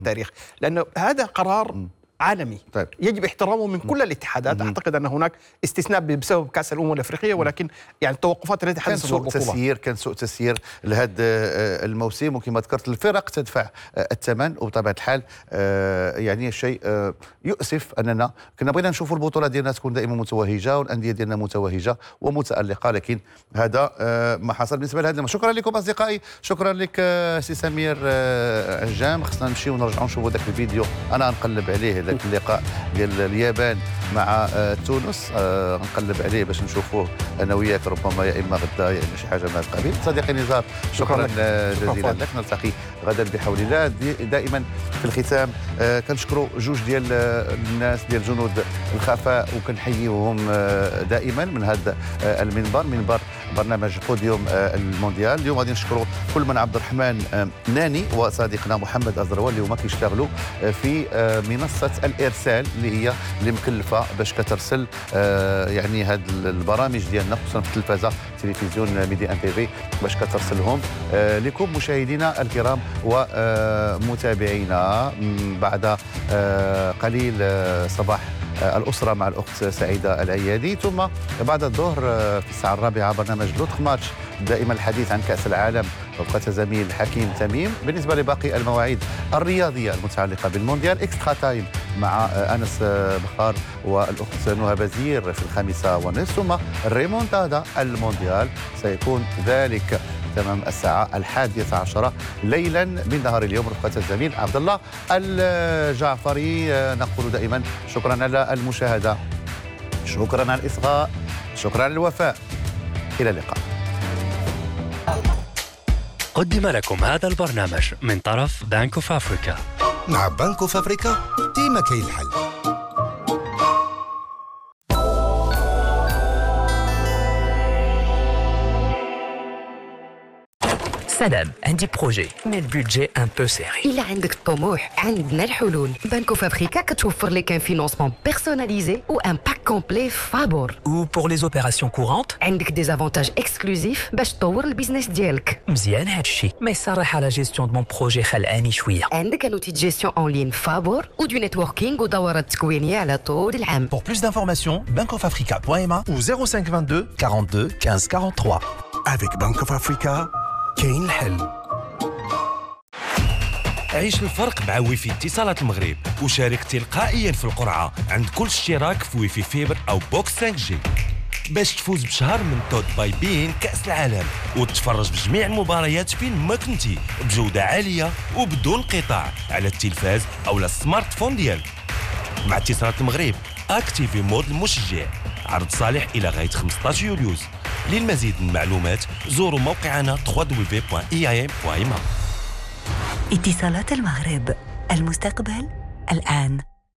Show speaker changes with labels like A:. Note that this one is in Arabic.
A: التاريخ، لأنه هذا قرار عالمي
B: طيب.
A: يجب احترامه من كل الاتحادات. أعتقد أن هناك استثناء بسبب كأس الأمم الأفريقية، ولكن يعني التوقفات التي حدثت
B: كان سوء تسيير لهذا الموسم، وكما ذكرت الفرق تدفع الثمن، وبطبيعة الحال يعني شيء يؤسف أننا كنا بغينا نشوفوا البطولة ديالنا تكون دائما متوهجة والأندية ديالنا متوهجة ومتألقة، لكن هذا ما حصل بالنسبة لهذا. شكرا لكم أصدقائي، شكرا لك سي سمير عجام. خصنا نمشيو ونرجعوا نشوفوا ذاك الفيديو، أنا نقلب عليه اللقاء ديال اليابان مع تونس، نقلب عليه باش نشوفوه انا وياك، ربما يا اما غدا يا اما شي حاجه من هذا القبيل. صديقي نزار شكرا جزيلا لك، نلتقي غدا بحول الله. دائما في الختام كنشكروا جوج ديال الناس ديال جنود الخفاء وكنحييوهم دائما من هذا المنبر، منبر برنامج بوديوم المونديال. اليوم غادي نشكروا كل من عبد الرحمن ناني وصديقنا محمد أزروال اللي هما كيشتغلوا في منصة الإرسال اللي مكلفة باش كترسل يعني هاد البرامج ديالنا خصوصا في التلفزة تلفزيون ميدي ان تي في باش كترسلهم لكم مشاهدينا الكرام ومتابعينا. بعد قليل صباح الأسرة مع الأخت سعيدة العيادي، ثم بعد الظهر في الساعة 4 برنامج لوتخ ماتش، دائما الحديث عن كأس العالم وبقى زميل حكيم تميم. بالنسبة لباقي المواعيد الرياضية المتعلقة بالمونديال، إكسترا تايم مع أنس بخار والأخت نهى بزير في 5:30، ثم الريمونتادا المونديال سيكون ذلك تمام الساعة 11 ليلا من نهار اليوم، رفقة الزميل عبد الله الجعفري. نقول دائما شكرا على المشاهدة، شكرا على الإصغاء، شكرا على الوفاء، إلى اللقاء.
C: قدم لكم هذا البرنامج من طرف بنك اوف افريكا.
D: مع بنك اوف افريكا ديما كاين الحل.
C: سلام، عندي بروجي مي البودجي ان بو سيري.
E: إلا عندك الطموح عندنا الحلول. بنك اوف افريكا كتوفر لك ان فينونسمون بيرسوناليزي و ان باك كومبلي فابور.
C: و بور لي اوبيراسيون كورونت
E: عندك دي زافونتاج اكسكلوزيف باش تطور البيزنس ديالك.
C: مزيان هادشي، ما يصرح على جيستيون دو مون بروجي خلعاني شويه.
E: عندك ان اوتي دو جيستيون اون لين فابور و دو نيتوركينغ ودورات تكوينيه على طول العام.
F: Pour plus d'informations, bankofafrica.ma ou 0522 42 15 43.
D: Avec Bank of Africa كاين الحل.
G: عيش الفرق مع ويفي اتصالات المغرب وشارك تلقائيا في القرعة عند كل اشتراك في ويفي فيبر أو بوكس 5G باش تفوز بشهر من تود باي بين كأس العالم وتتفرج بجميع المباريات فين ما كنتي بجودة عالية وبدون انقطاع على التلفاز أو السمارت فون ديالك. مع اتصالات المغرب اكتيفي مود المشجع، عرض صالح إلى غاية 15 يوليوز. للمزيد من المعلومات زوروا موقعنا www.eim.ma.
H: اتصالات المغرب، المستقبل الآن.